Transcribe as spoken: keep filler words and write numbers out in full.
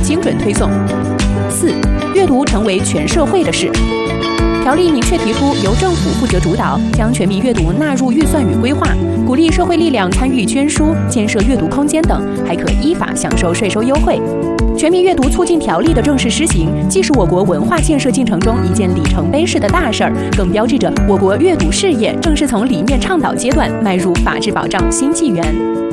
精准推送。四、阅读成为全社会的事。条例明确提出，由政府负责主导，将全民阅读纳入预算与规划，鼓励社会力量参与捐书、建设阅读空间等，还可依法享受税收优惠。全民阅读促进条例的正式施行，既是我国文化建设进程中一件里程碑式的大事儿，更标志着我国阅读事业正式从理念倡导阶段迈入法治保障新纪元。